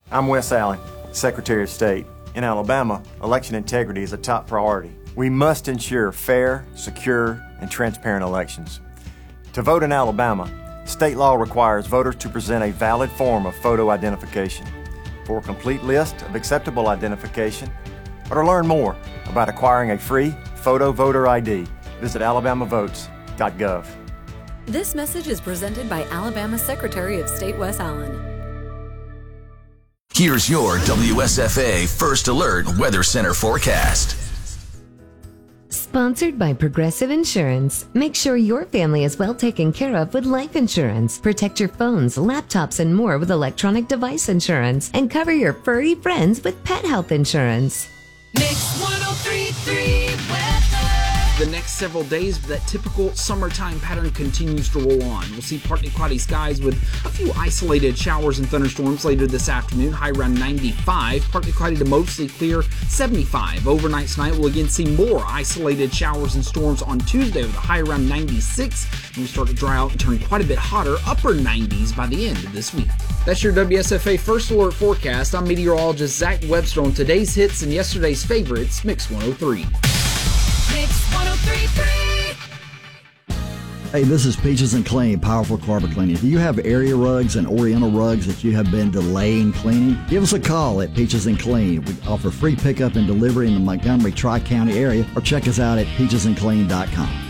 I'm Wes Allen, Secretary of State. In Alabama, election integrity is a top priority. We must ensure fair, secure, and transparent elections. To vote in Alabama, state law requires voters to present a valid form of photo identification. For a complete list of acceptable identification, or to learn more about acquiring a free photo voter ID, visit alabamavotes.gov. This message is presented by Alabama Secretary of State Wes Allen. Here's your WSFA First Alert Weather Center forecast. Sponsored by Progressive Insurance. Make sure your family is well taken care of with life insurance. Protect your phones, laptops, and more with electronic device insurance. And cover your furry friends with pet health insurance. Mix 103.3 weather. The next several days, that typical summertime pattern continues to roll on. We'll see partly cloudy skies with a few isolated showers and thunderstorms later this afternoon, high around 95. Partly cloudy to mostly clear, 75. Overnight tonight, we'll again see more isolated showers and storms on Tuesday with a high around 96. And we start to dry out and turn quite a bit hotter, upper 90s by the end of this week. That's your WSFA First Alert forecast. I'm meteorologist Zach Webster on today's hits and yesterday's favorites, Mix 103. Mix 103.3. Hey, this is Peaches and Clean, Powerful Carpet Cleaning. If you have area rugs and oriental rugs that you have been delaying cleaning, give us a call at Peaches and Clean. We offer free pickup and delivery in the Montgomery Tri-County area, or check us out at peachesandclean.com.